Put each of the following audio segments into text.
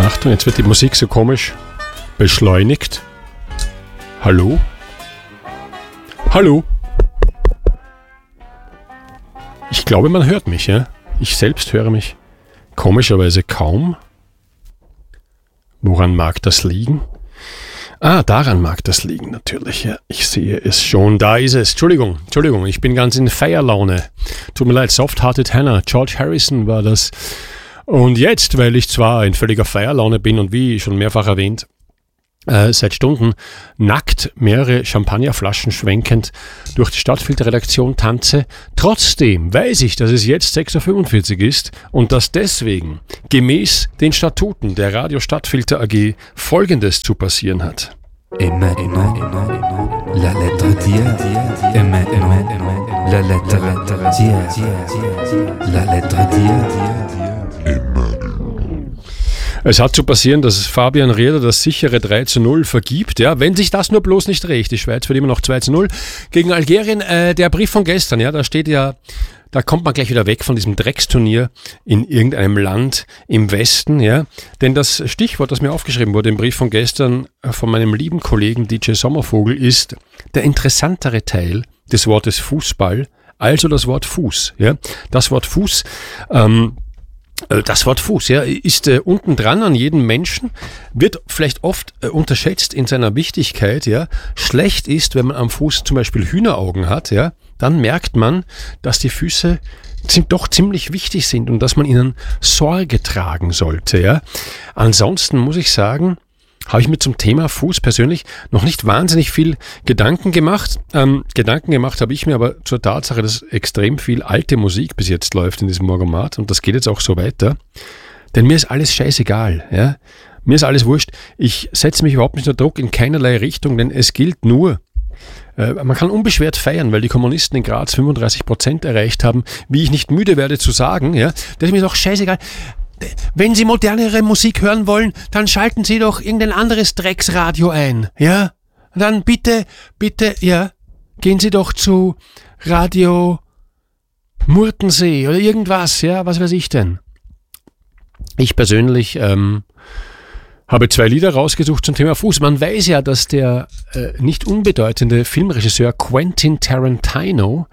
Achtung, jetzt wird die Musik so komisch beschleunigt. Hallo? Hallo? Ich glaube, man hört mich, ja? Ich selbst höre mich komischerweise kaum. Woran mag das liegen? Daran mag das liegen, natürlich. Ja, ich sehe es schon. Da ist es. Entschuldigung, ich bin ganz in Feierlaune. Tut mir leid, Soft-Hearted Hannah. George Harrison war das. Und jetzt, weil ich zwar in völliger Feierlaune bin und wie schon mehrfach erwähnt, seit Stunden nackt mehrere Champagnerflaschen schwenkend durch die Stadtfilterredaktion tanze. Trotzdem weiß ich, dass es jetzt 6.45 Uhr ist und dass deswegen gemäß den Statuten der Radio Stadtfilter AG Folgendes zu passieren hat. Et maintenant, la lettre d'hier. Et maintenant, la lettre d'hier. La lettre d'hier. Es hat zu passieren, dass Fabian Rieder das sichere 3:0 vergibt. Ja, wenn sich das nur bloß nicht rächt. Die Schweiz wird immer noch 2:0 gegen Algerien. Der Brief von gestern, ja, da steht ja, da kommt man gleich wieder weg von diesem Drecksturnier in irgendeinem Land im Westen. Ja, denn das Stichwort, das mir aufgeschrieben wurde im Brief von gestern von meinem lieben Kollegen DJ Sommervogel, ist der interessantere Teil des Wortes Fußball, also das Wort Fuß. Ja, das Wort Fuß, ja, ist unten dran an jedem Menschen, wird vielleicht oft unterschätzt in seiner Wichtigkeit. Ja. Schlecht ist, wenn man am Fuß zum Beispiel Hühneraugen hat, ja, dann merkt man, dass die Füße doch ziemlich wichtig sind und dass man ihnen Sorge tragen sollte. Ja. Ansonsten muss ich sagen, habe ich mir zum Thema Fuß persönlich noch nicht wahnsinnig viel Gedanken gemacht. Gedanken gemacht habe ich mir aber zur Tatsache, dass extrem viel alte Musik bis jetzt läuft in diesem Morgenmat und das geht jetzt auch so weiter. Denn mir ist alles scheißegal. Ja? Mir ist alles wurscht. Ich setze mich überhaupt nicht unter Druck in keinerlei Richtung, denn es gilt nur, man kann unbeschwert feiern, weil die Kommunisten in Graz 35% erreicht haben, wie ich nicht müde werde zu sagen. Ja? Das ist mir doch scheißegal. Wenn Sie modernere Musik hören wollen, dann schalten Sie doch irgendein anderes Drecksradio ein, ja? Dann bitte, ja, gehen Sie doch zu Radio Murtensee oder irgendwas, ja, was weiß ich denn. Ich persönlich habe 2 Lieder rausgesucht zum Thema Fuß. Man weiß ja, dass der nicht unbedeutende Filmregisseur Quentin Tarantino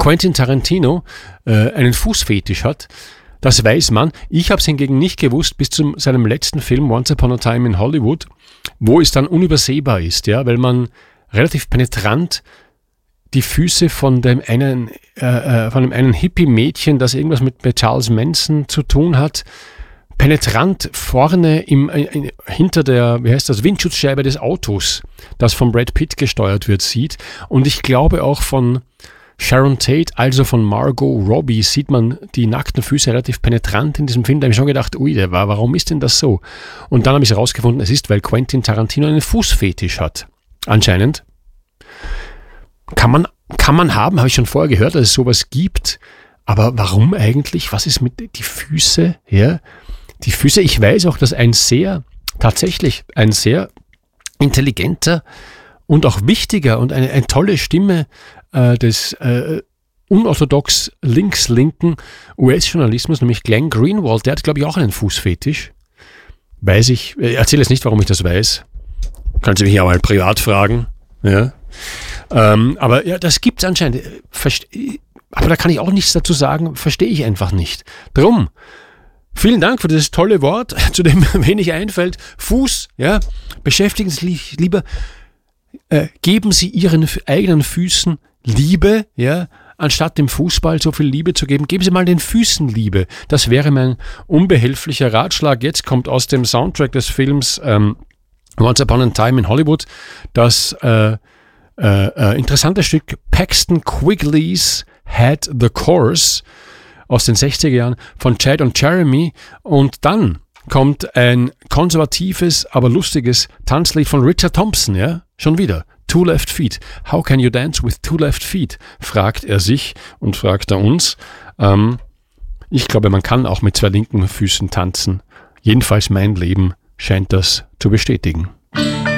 einen Fußfetisch hat. Das weiß man. Ich habe es hingegen nicht gewusst bis zu seinem letzten Film Once Upon a Time in Hollywood, wo es dann unübersehbar ist, ja, weil man relativ penetrant die Füße von dem einen Hippie-Mädchen, das irgendwas mit Charles Manson zu tun hat, penetrant vorne hinter der, Windschutzscheibe des Autos, das von Brad Pitt gesteuert wird, sieht. Und ich glaube auch von Sharon Tate, also von Margot Robbie, sieht man die nackten Füße relativ penetrant in diesem Film. Da habe ich schon gedacht, warum ist denn das so? Und dann habe ich es herausgefunden, es ist, weil Quentin Tarantino einen Fußfetisch hat. Anscheinend. Kann man haben, habe ich schon vorher gehört, dass es sowas gibt. Aber warum eigentlich? Was ist mit die Füße? Ja? Die Füße, ich weiß auch, dass tatsächlich ein sehr intelligenter und auch wichtiger und eine tolle Stimme des unorthodox links-linken US-Journalismus, nämlich Glenn Greenwald, der hat, glaube ich, auch einen Fußfetisch. Weiß ich, erzähle jetzt nicht, warum ich das weiß. Kannst du mich ja mal privat fragen. Ja. Aber ja, das gibt es anscheinend. Aber da kann ich auch nichts dazu sagen, verstehe ich einfach nicht. Drum, vielen Dank für dieses tolle Wort, zu dem wenig einfällt. Fuß, ja, beschäftigen Sie sich lieber, geben Sie Ihren eigenen Füßen Liebe, ja, anstatt dem Fußball so viel Liebe zu geben, geben Sie mal den Füßen Liebe. Das wäre mein unbehelflicher Ratschlag. Jetzt kommt aus dem Soundtrack des Films Once Upon a Time in Hollywood das interessante Stück Paxton Quigley's Had the Course aus den 60er Jahren von Chad und Jeremy. Und dann kommt ein konservatives, aber lustiges Tanzlied von Richard Thompson, ja, schon wieder. Two Left Feet. How can you dance with two left feet? Fragt er sich und fragt er uns. Ich glaube, man kann auch mit 2 linken Füßen tanzen. Jedenfalls mein Leben scheint das zu bestätigen.